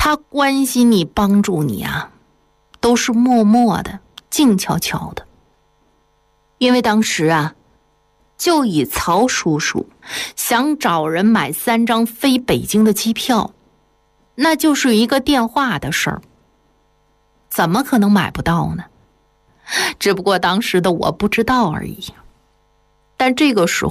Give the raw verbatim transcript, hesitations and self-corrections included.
他关心你帮助你啊，都是默默的静悄悄的。因为当时啊，就以曹叔叔想找人买三张飞北京的机票，那就是一个电话的事儿，怎么可能买不到呢？只不过当时的我不知道而已。但这个时